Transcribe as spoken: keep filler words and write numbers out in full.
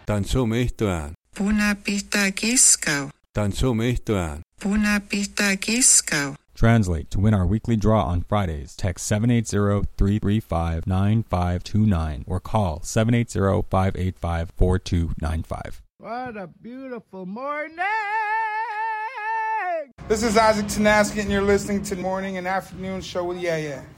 Tansumihtuan. Punapihta kiskau. Tansumihtuan. Punapihta kiskau. Translate. To win our weekly draw on Fridays, text seven eight zero, three three five, nine five two nine or call seven eight zero, five eight five, four two nine five. What a beautiful morning! This is Isaac Tanaski, and you're listening to the Morning and Afternoon Show with Yeah Yeah.